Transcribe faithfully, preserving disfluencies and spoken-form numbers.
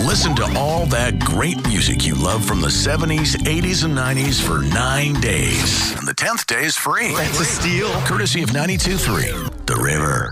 Listen to all that great music you love from the seventies, eighties, and nineties for nine days. And the tenth day is free. That's a steal. Courtesy of ninety-two point three The River.